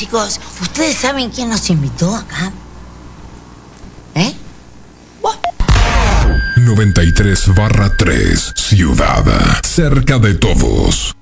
chicos, ¿ustedes saben quién nos invitó acá? ¿Eh? 93/3 Ciudad, cerca de todos.